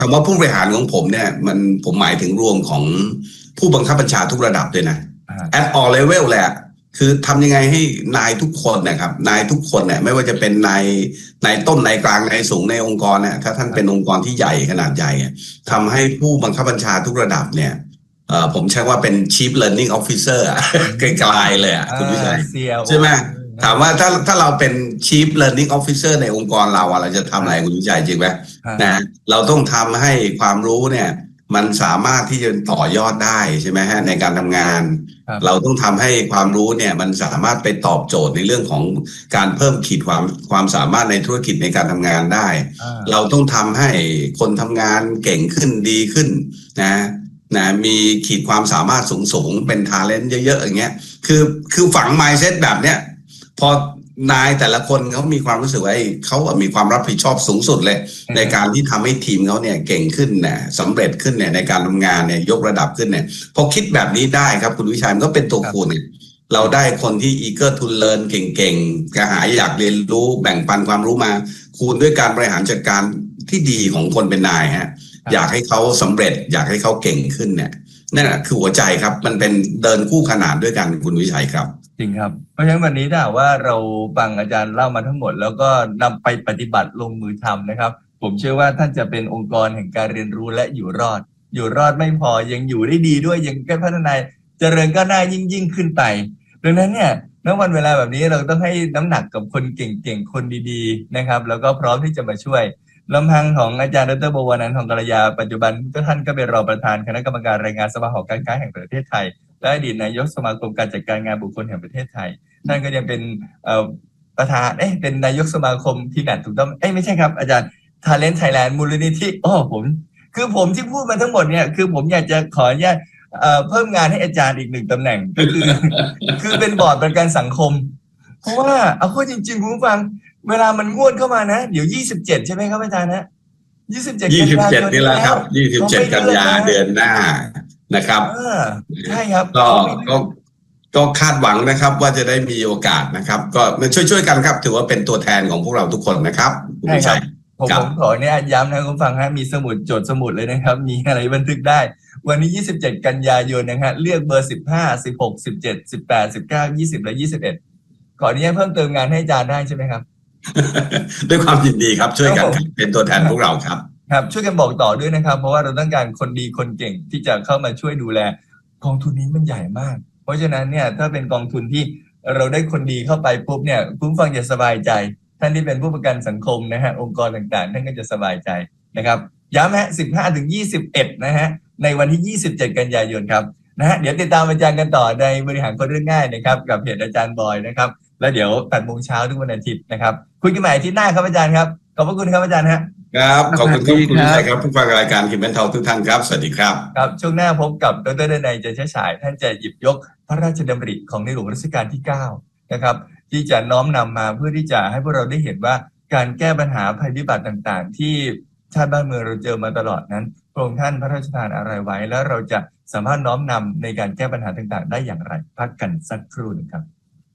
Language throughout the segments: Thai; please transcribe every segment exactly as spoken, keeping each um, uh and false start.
คำว่าผู้บริหารของผมเนี่ยมันผมหมายถึงรวมของผู้บังคับบัญชาทุกระดับด้วยนะ at all level แหละคือทำยังไงให้นายทุกคนนะครับนายทุกคนเนี่ยไม่ว่าจะเป็นนายนายต้นนายกลางนายสูงในองค์กรเนี่ยถ้าท่านเป็นองค์กรที่ใหญ่ขนาดใหญ่ทำให้ผู้บังคับบัญชาทุกระดับเนี่ยเอ่อผมใช้ว่าเป็น Chief Learning Officer อ่ะไกลๆเลยอ่ะคุณวิชัยใช่ไหมถามว่าถ้าถ้าเราเป็น Chief Learning Officer ในองค์กรเราอ่ะเราจะทำอะไรคุณวิชัยจริงไหมนะเราต้องทำให้ความรู้เนี่ยมันสามารถที่จะต่อยอดได้ใช่ไหมฮะในการทำงานเราต้องทำให้ความรู้เนี่ยมันสามารถไปตอบโจทย์ในเรื่องของการเพิ่มขีดความความสามารถในธุรกิจในการทำงานได้เราต้องทำให้คนทำงานเก่งขึ้นดีขึ้นนะนะมีขีดความสามารถสูงๆเป็น talent เยอะๆอย่างเงี้ยคือคือฝัง mindset แบบเนี้ยพอนายแต่ละคนเขามีความรู้สึกว่าเขามีความรับผิดชอบสูงสุดเลยในการที่ทำให้ทีมเขาเนี่ยเก่งขึ้นเนี่ยสำเร็จขึ้นเนี่ยในการทำงานเนี่ยยกระดับขึ้นเนี่ยพอคิดแบบนี้ได้ครับคุณวิชัยมันก็เป็นตัวคูณเนี่ยเราได้คนที่ eager to learn เก่งๆกระหายอยากเรียนรู้แบ่งปันความรู้มาคูณด้วยการบริหารจัดการที่ดีของคนเป็นนายฮะอยากให้เขาสำเร็จอยากให้เขาเก่งขึ้นเนี่ยนั่นแหละคือหัวใจครับมันเป็นเดินคู่ขนานด้วยกันคุณวิชัยครับจริงครับเพราะฉะนั้นวันนี้ถ้าว่าเราฟังอาจารย์เล่ามาทั้งหมดแล้วก็นำไปปฏิบัติลงมือทำนะครับผมเชื่อว่าท่านจะเป็นองค์กรแห่งการเรียนรู้และอยู่รอดอยู่รอดไม่พอยังอยู่ได้ดีด้วยยังพัฒนาเจริญก้าวหน้ายิ่งยิ่งขึ้นไปดังนั้นเนี่ยณวันเวลาแบบนี้เราต้องให้น้ำหนักกับคนเก่งๆคนดีๆนะครับแล้วก็พร้อมที่จะมาช่วยลำพังของอาจารย์ดร.บวรนันท์ ทองกัลยาปัจจุบันท่านก็เป็นรองประธานคณะกรรมการรายงานสภาหอการค้าแห่งประเทศไทยและอดีตนายกสมาคมการจัดการงานบุคคลแห่งประเทศไทยท่านก็ยังเป็นประธานเอ๊ะเป็นนายกสมาคมทีแนทถูกต้องเอ๊ะไม่ใช่ครับอาจารย์ Talent Thailand มูลนิธิโอ้ผมคือผมที่พูดมาทั้งหมดเนี่ยคือผมอยากจะขออนุญาตเพิ่มงานให้อาจารย์อีกหนึ่งตำแหน่งก็คือ คือเป็นบอร์ดประกันสังคมเพราะว่าเอาข้อจริงๆคุณผู้ฟังเวลามันงวดเข้ามานะเดี๋ยวยี่สิบเจ็ดใช่ไหมครับอาจารย์นะยี่สิบเจ็ดยี่สิบเจ็ดนี่แหละครับยี่สิบเจ็ดกันยาเดือนหน้านะครับใช่ครับก็ก็ก็คาดหวังนะครับว่าจะได้มีโอกาสนะครับก็ช่วยช่วยกันครับถือว่าเป็นตัวแทนของพวกเราทุกคนนะครับใช่ครับผมผมขอเนี่ยย้ำนะคุณฟังฮะมีสมุดจดสมุดเลยนะครับมีอะไรบันทึกได้วันนี้ยี่สิบเจ็ดกันยายนนะฮะเลือกเบอร์สิบห้า สิบหก สิบเจ็ด สิบแปด สิบเก้า ยี่สิบและยี่สิบเอ็ดขออนุญาตเพิ่มเติมงานให้อาจารย์ได้ใช่ไหมครับด้วยความยินดีครับช่วยกันเป็นตัวแทนพวกเราครับครับช่วยกันบอกต่อด้วยนะครับเพราะว่าเราต้องการคนดีคนเก่งที่จะเข้ามาช่วยดูแลกองทุนนี้มันใหญ่มากเพราะฉะนั้นเนี่ยถ้าเป็นกองทุนที่เราได้คนดีเข้าไปปุ๊บเนี่ยผู้ฟังจะสบายใจท่านที่เป็นผู้ประกันสังคมนะฮะองค์กรต่างๆท่านก็จะสบายใจนะครับย้ำฮะสิบห้าถึงยี่สิบเอ็ดนะฮะในวันที่ยี่สิบเจ็ดกันยายนครับนะฮะเดี๋ยวติดตามอาจารย์กันต่อในบริหารคนเรื่องง่ายนะครับกับเพจอาจารย์บอยนะครับแล้วเดี๋ยวแปดโมงเช้าทุกวันอาทิตย์นะครับคุยกันใหม่อาทิตย์หน้าครับอาจารย์ครับขอบพระคุณครับอาจารย์ฮะครับขอบคุณทุกคุณใจครับผู้ฟังรายการคิมแอนทอลทุกท่านครับสวัสดีครับครับช่วงหน้าพบกับดร.ดนัย เจริญฉายท่านจะหยิบยกพระราชดำริของในหลวงรัชกาลที่เก้านะครับที่จะน้อมนำมาเพื่อที่จะให้พวกเราได้เห็นว่าการแก้ปัญหาภัยพิบัติต่างๆที่ชาติบ้านเมืองเราเจอมาตลอดนั้นพระองค์ท่านพระราชทานอะไรไว้แล้วเราจะสามารถน้อมนำในการแก้ปัญหาต่างๆได้อย่างไรพักกันสักครู่นึงครับ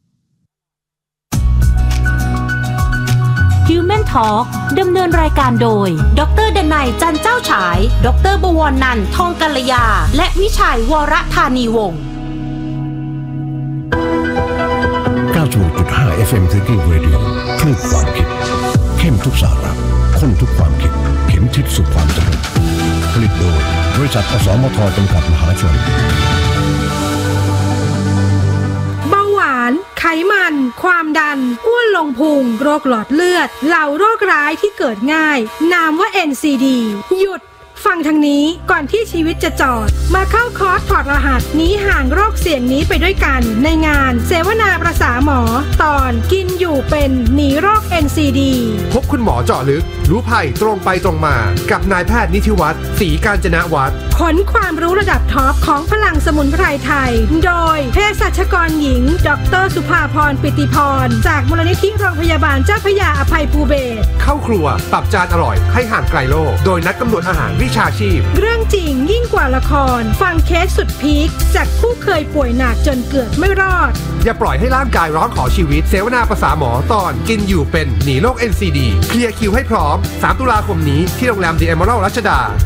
Human Talk ดำเนินรายการโดยดร.ดนัย จันเจ้าฉาย ดร.บวรนันท์ ทองกัลยาและวิชัยวรธานีวงศ์เก้าสิบหกจุดห้า เอฟ เอ็ม Thinking Radio คลื่นความคิดเข้มทุกสาระข้นทุกความคิดเข็มทิศสู่ความสำเร็จผลิตโดยบริษัทอสมทจำกัดมหาชนเบาหวานไขมันความดันอ้วนลงพุงโรคหลอดเลือดเหล่าโรคร้ายที่เกิดง่ายนามว่า เอ็น ซี ดี หยุดฟังทางนี้ก่อนที่ชีวิตจะจอดมาเข้าคอร์สถอดรหัสหนีห่างโรคเสี่ยงนี้ไปด้วยกันในงานเสวนาประสาหมอตอนกินอยู่เป็นหนีโรค เอ็น ซี ดีพบคุณหมอเจาะลึกรู้ภัยตรงไปตรงมากับนายแพทย์นิธิวัฒน์ศรีกาญจนวัฒน์ขนความรู้ระดับท็อปของพลังสมุนไพรไทยโดยเภสัชกรหญิงดร.สุภาพรปิติพรจากมูลนิธิโรงพยาบาลเจ้าพระยาอภัยภูเบศรเข้าครัวปรับจานอร่อยให้ห่างไกลโรคโดยนัดกำหนดอาหารวิวิชาชีพเรื่องจริงยิ่งกว่าละครฟังเคสสุดพีคจากผู้เคยป่วยหนักจนเกือบไม่รอดอย่าปล่อยให้ร่างกายร้องขอชีวิตเสวนาภาษาหมอตอนกินอยู่เป็นหนีโรค เอ็น ซี ดี เคลียร์คิวให้พร้อมสามตุลาคมนี้ที่โรงแรม The Emerald รัชดา